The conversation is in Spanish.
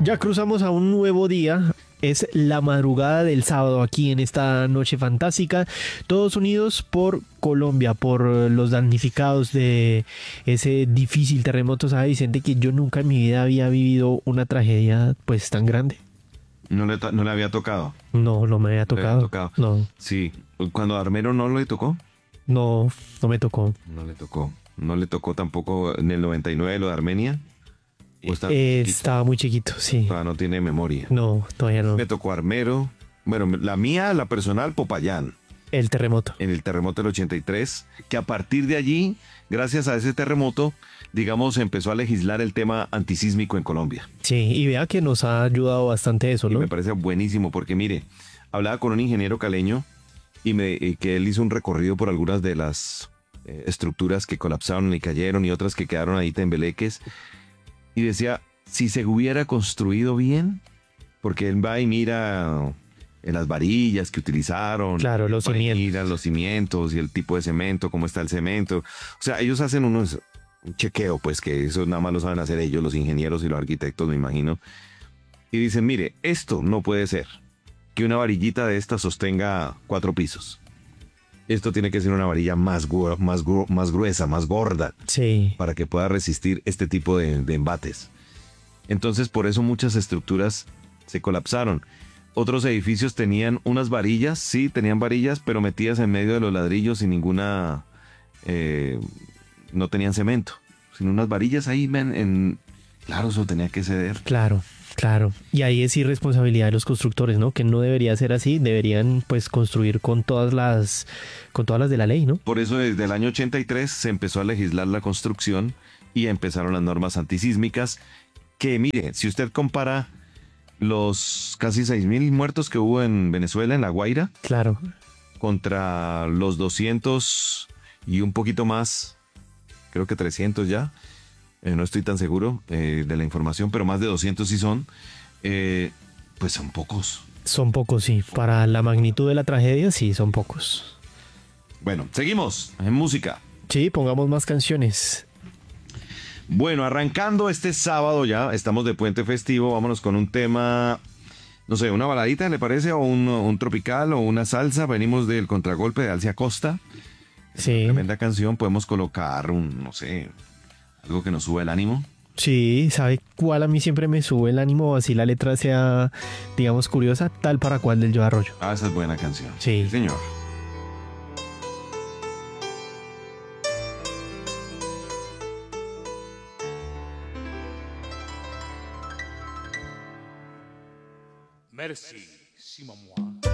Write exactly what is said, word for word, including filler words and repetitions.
Ya cruzamos a un nuevo día. Es la madrugada del sábado aquí en esta noche fantástica. Todos unidos por Colombia, por los damnificados de ese difícil terremoto. Sabe, Vicente, que yo nunca en mi vida había vivido una tragedia pues tan grande. No le, to- no le había tocado. No, no me había No le había tocado. tocado. No, Sí. Cuando a Armero no le tocó. no, no me tocó. No le tocó. No le tocó tampoco en el noventa y nueve lo de Armenia. ¿O está Eh, chiquito? estaba muy chiquito, sí. Todavía no tiene memoria. No, todavía no. Me tocó Armero. Bueno, la mía, la personal, Popayán. El terremoto. En el terremoto del ochenta y tres, que a partir de allí, gracias a ese terremoto, digamos, empezó a legislar el tema antisísmico en Colombia. Sí, y vea que nos ha ayudado bastante eso, Y ¿no? me parece buenísimo porque, mire, hablaba con un ingeniero caleño y, me, y que él hizo un recorrido por algunas de las eh, estructuras que colapsaron y cayeron y otras que quedaron ahí tembeleques. Y decía, si se hubiera construido bien, porque él va y mira en las varillas que utilizaron. Claro, los cimientos. Mira los cimientos y el tipo de cemento, cómo está el cemento. O sea, ellos hacen unos, un chequeo, pues que eso nada más lo saben hacer ellos, los ingenieros y los arquitectos, me imagino. Y dicen, mire, esto no puede ser que una varillita de esta sostenga cuatro pisos. Esto tiene que ser una varilla más, gu- más, gru- más gruesa, más gorda, Sí. para que pueda resistir este tipo de, de embates. Entonces, por eso muchas estructuras se colapsaron. Otros edificios tenían unas varillas, sí, tenían varillas, pero metidas en medio de los ladrillos sin ninguna... eh, no tenían cemento, sino unas varillas ahí, men, en... Claro, eso tenía que ceder. Claro, claro. Y ahí es irresponsabilidad de los constructores, ¿no? Que no debería ser así. Deberían, pues, construir con todas las, con todas las de la ley, ¿no? Por eso desde el año ochenta y tres se empezó a legislar la construcción y empezaron las normas antisísmicas que, mire, si usted compara los casi seis mil muertos que hubo en Venezuela, en La Guaira, Claro. contra los doscientos y un poquito más, creo que trescientos ya, eh, no estoy tan seguro eh, de la información, pero más de doscientos sí son, eh, pues son pocos. Son pocos, sí. Para la magnitud de la tragedia, sí, son pocos. Bueno, seguimos en música. Sí, pongamos más canciones. Bueno, arrancando este sábado ya, estamos de puente festivo, vámonos con un tema, no sé, una baladita, ¿le parece? O un, un tropical o una salsa, venimos del contragolpe de Alcia Costa. Sí. Tremenda canción, podemos colocar un, no sé, algo que nos sube el ánimo. Sí, ¿sabe cuál a mí siempre me sube el ánimo? Así la letra sea, digamos, curiosa. Tal para cual del Yo Arroyo. Ah, esa es buena canción. Sí. Señor. Merci, Simon moi.